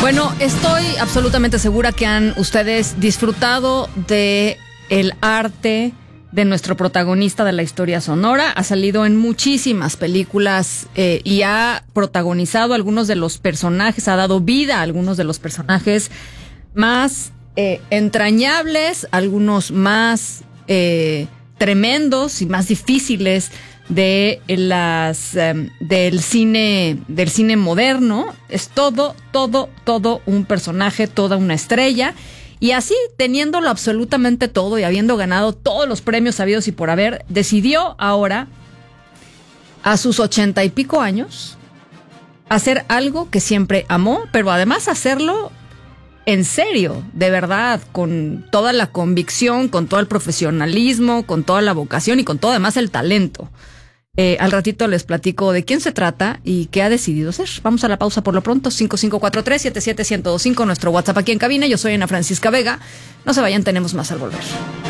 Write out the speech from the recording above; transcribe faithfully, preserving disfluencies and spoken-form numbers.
Bueno, estoy absolutamente segura que han ustedes disfrutado de el arte de nuestro protagonista de la historia sonora. Ha salido en muchísimas películas eh, y ha protagonizado algunos de los personajes, ha dado vida a algunos de los personajes más eh, entrañables, algunos más eh, tremendos y más difíciles de las um, del cine del cine moderno. Es todo, todo, todo un personaje, toda una estrella. Y así, teniéndolo absolutamente todo y habiendo ganado todos los premios habidos y por haber, decidió ahora, a sus ochenta y pico años, hacer algo que siempre amó, pero además hacerlo en serio, de verdad, con toda la convicción, con todo el profesionalismo, con toda la vocación y con todo además el talento. Eh, al ratito les platico de quién se trata y qué ha decidido hacer. Vamos a la pausa por lo pronto. cinco cinco cuatro tres, siete siete uno cero dos cinco, nuestro WhatsApp aquí en cabina. Yo soy Ana Francisca Vega. No se vayan, tenemos más al volver.